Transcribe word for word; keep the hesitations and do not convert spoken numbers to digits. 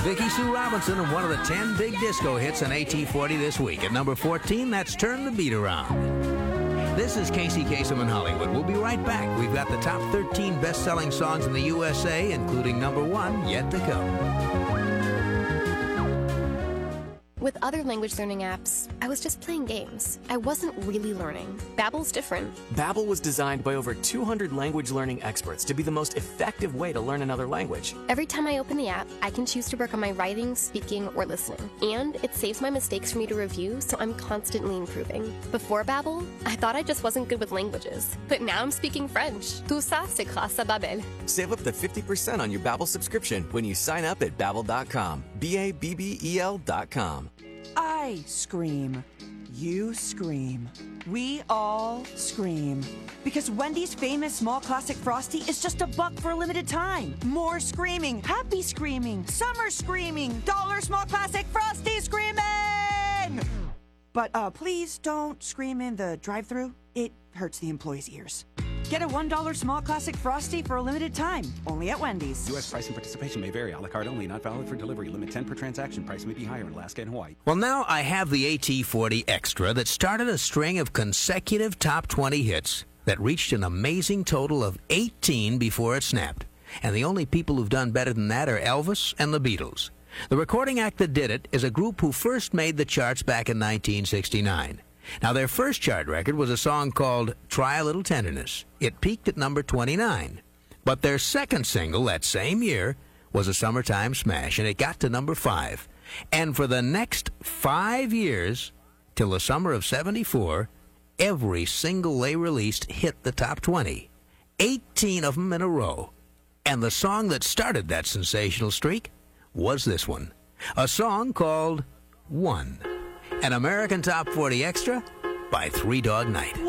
Vicki Sue Robinson and one of the ten big disco hits in A T forty this week. At number fourteen, that's Turn the Beat Around. This is Casey Kasem in Hollywood. We'll be right back. We've got the top thirteen best-selling songs in the U S A, including number one, yet to come. With other language learning apps, I was just playing games. I wasn't really learning. Babbel's different. Babbel was designed by over two hundred language learning experts to be the most effective way to learn another language. Every time I open the app, I can choose to work on my writing, speaking, or listening. And it saves my mistakes for me to review, so I'm constantly improving. Before Babbel, I thought I just wasn't good with languages. But now I'm speaking French. Tout ça, c'est grâce à Babbel. Save up to fifty percent on your Babbel subscription when you sign up at babbel dot com. B A B B E L dot com. I scream. You scream. We all scream. Because Wendy's famous small classic Frosty is just a buck for a limited time. More screaming. Happy screaming. Summer screaming. Dollar small classic Frosty screaming! But uh, please don't scream in the drive-thru. It hurts the employees' ears. Get a one dollar small classic Frosty for a limited time. Only at Wendy's. U S price and participation may vary. A la carte only. Not valid for delivery. Limit ten per transaction. Price may be higher in Alaska and Hawaii. Well, now I have the A T forty Extra that started a string of consecutive top twenty hits that reached an amazing total of eighteen before it snapped. And the only people who've done better than that are Elvis and the Beatles. The recording act that did it is a group who first made the charts back in nineteen sixty-nine. Now, their first chart record was a song called Try a Little Tenderness. It peaked at number twenty-nine. But their second single that same year was a summertime smash, and it got to number five. And for the next five years, till the summer of seventy-four, every single they released hit the top twenty. eighteen of them in a row. And the song that started that sensational streak was this one. A song called One. An American Top forty Extra by Three Dog Night.